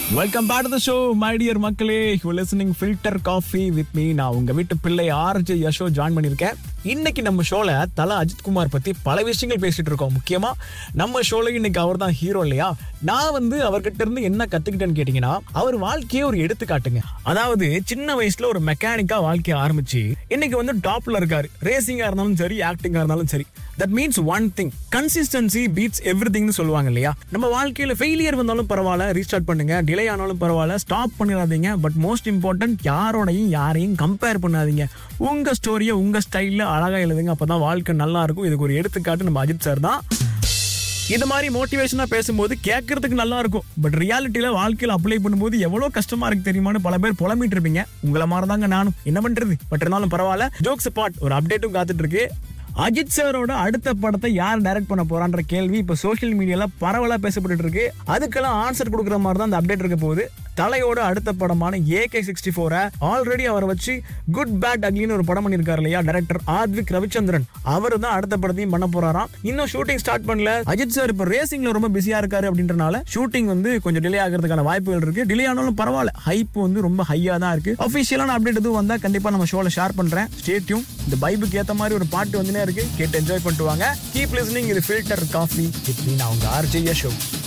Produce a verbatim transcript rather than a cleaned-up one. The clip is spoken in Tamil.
Welcome back to the show my dear மக்களே. You listening filter coffee with me. நான் உங்க வீட்டு பிள்ளை ஆர்ஜே யஷோ ஜாயின் பண்ணியிருக்கேன். இன்னைக்கு நம்ம ஷோல தல அஜித் குமார் பத்தி பல விஷயங்கள் பேசிட்டு இருக்கோம். முக்கியமா நம்ம ஷோல இன்னைக்கு அவர் தான் ஹீரோ இல்லையா? நான் வந்து அவர்கிட்ட இருந்து என்ன கத்துக்கிட்டேன்னு கேட்டீங்கன்னா, அவர் வாழ்க்கையே ஒரு எடுத்துக்காட்டுங்க. அதாவது சின்ன வயசுல ஒரு மெக்கானிக்கா வாழ்க்கைய ஆரம்பிச்சு இன்னைக்கு வந்து டாப்ல இருக்காரு. ரேசிங்கா இருந்தாலும் சரி, ஆக்டிங்கா இருந்தாலும் சரி. That means one thing, consistency beats everything னு சொல்லுவாங்க இல்லையா? நம்ம வாழ்க்கையில ஃபெயிலியர் வந்தாலும் பரவாயில்ல, ரீஸ்டார்ட் பண்ணுங்க. டிலே ஆனாலும் பரவாயில்ல, ஸ்டாப் பண்ணிடாதீங்க. பட் மோஸ்ட் இம்பார்ட்டன்ட், யாரோடையும் யாரையும் கம்பேர் பண்ணாதீங்க. உங்க ஸ்டோரியை உங்க ஸ்டைல்ல அழகா எழுதுங்க. அப்பதான் வாழ்க்கை நல்லா இருக்கும். இதுக்கு ஒரு எடுத்துக்காட்டு நம்ம அஜித் சார் தான். இது மாதிரி மோட்டிவேஷனா பேசும்போது கேட்கறதுக்கு நல்லா இருக்கும். பட் ரியாலிட்டியில வாழ்க்கையில அப்ளை பண்ணும்போது எவ்வளவு கஷ்டமா இருக்கு தெரியுமான்னு பல பேர் புலம்பிட்டு இருப்பீங்க. உங்களை மாதிரி தாங்க நானும். என்ன பண்றது? பட் இருந்தாலும் பரவாயில்ல. ஜோக்ஸ் அபார்ட், ஒரு அப்டேட்டும் காத்துட்டு இருக்கு. அஜித் சாரோட அடுத்த படத்தை யார் டைரக்ட் பண்ண போறான்ற கேள்வி இப்ப சோசியல் மீடியால பரவலா பேசப்பட்டு இருக்கு. அதுக்கெல்லாம் ஆன்சர் கொடுக்குற மாதிரி தான் அந்த அப்டேட் இருக்க போகுது. தலையோட அடுத்த படமான A K sixty four already அவரை வச்சு குட் பேட் அக்லின்னு ஒரு படம் பண்ணிருக்காரு இல்லையா? டைரக்டர் ஆத்விக் ரவிச்சந்திரன். அவர் தான் அடுத்த படத்தையும் பண்ண போறாராம். இன்னும் ஷூட்டிங் ஸ்டார்ட் பண்ணல. அஜித் சார் இப்ப ரேசிங்ல ரொம்ப பிஸியா இருக்காரு அப்படின்றனால ஷூட்டிங் வந்து கொஞ்சம் டிலே ஆகிறதுக்கான வாய்ப்புகள் இருக்கு. டிலே ஆனாலும் பரவாயில்ல, ஹைப் வந்து ரொம்ப ஹையா தான் இருக்கு. அபிஷியலான அப்டேட் எதுவும் வந்தா கண்டிப்பா நம்ம ஷோல ஷேர் பண்றேன். Stay tune. இந்த பைபுக்கு ஏத்த மாதிரி ஒரு பாட்டு வந்துனே இருக்கு. கேட்டு என்ஜாய் பண்ணிட்டு வாங்க. Keep listening. இது ஃபில்டர் காஃபி வித் மீ. நான் உங்க ஆர்ஜே யஷோ.